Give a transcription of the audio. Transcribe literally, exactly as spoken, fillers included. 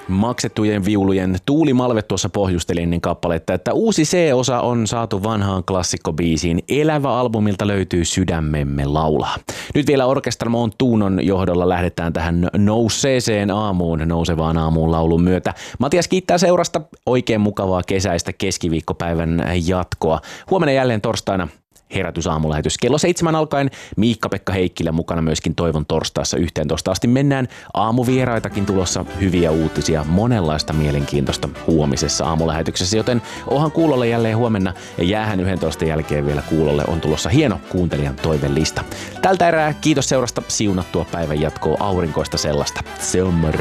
Maksettujen viulujen Tuuli Malve tuossa pohjusteli ennen kappaletta, että uusi C-osa on saatu vanhaan klassikkobiisiin. Elävä albumilta löytyy Sydämemme laulaa. Nyt vielä Orkestramo Tuunon johdolla lähdetään tähän nousseeseen aamuun, nousevaan aamuun laulun myötä. Matias kiittää seurasta, oikein mukavaa kesäistä keskiviikkopäivän jatkoa. Huomenna jälleen torstaina herätysaamulähetys. Kello seitsemän alkaen Miikka-Pekka Heikkilä mukana myöskin Toivon torstaissa yhteentoista asti mennään. Aamuvieraitakin tulossa, hyviä uutisia, monenlaista mielenkiintoista huomisessa aamulähetyksessä, joten ohan kuulolle jälleen huomenna ja jäähän yhdentoista jälkeen vielä kuulolle on tulossa hieno kuuntelijan toivelista. Tältä erää kiitos seurasta, siunattua päivän jatkoa, aurinkoista sellaista. Se on moro.